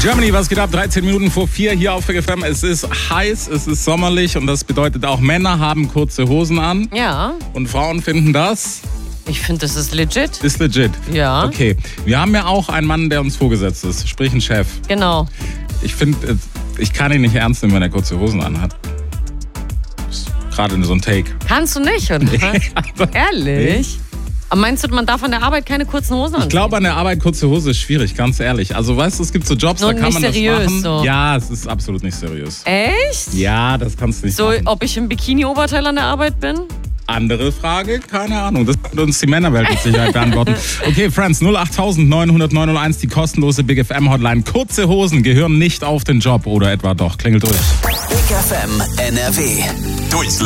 Germany, was geht ab? 13 Minuten vor 4 hier auf Big FM. Es ist heiß, es ist sommerlich und das bedeutet auch, Männer haben kurze Hosen an. Ja. Und Frauen finden das? Ich finde, das ist legit. Ist legit? Ja. Okay. Wir haben ja auch einen Mann, der uns vorgesetzt ist, sprich ein Chef. Genau. Ich finde, ich kann ihn nicht ernst nehmen, wenn er kurze Hosen anhat. Gerade so ein Take. Kannst du nicht, oder? Nee, also, Ehrlich? Aber meinst du, man darf an der Arbeit keine kurzen Hosen anziehen? Ich glaube, an der Arbeit kurze Hose ist schwierig, ganz ehrlich. Also weißt du, es gibt so Jobs, So da kann nicht man das seriös, machen. so. Ja, es ist absolut nicht seriös. Echt? Ja, das kannst du nicht So, machen. ob ich im Bikini-Oberteil an der Arbeit bin? Andere Frage? Keine Ahnung. Das wird uns die Männerwelt mit Sicherheit beantworten. Okay, Friends, 08900 die kostenlose Big FM Hotline. Kurze Hosen gehören nicht auf den Job oder etwa doch. Klingelt durch. Big FM NRW. Durchs